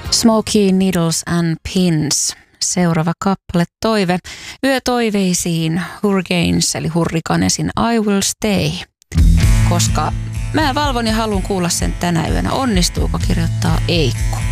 Smokey Needles and Pins. Seuraava kappale toive. Yötoiveisiin Hurricanes eli Hurrikanesin I Will Stay. Koska mä valvon ja haluan kuulla sen tänä yönä. Onnistuuko kirjoittaa Eikku?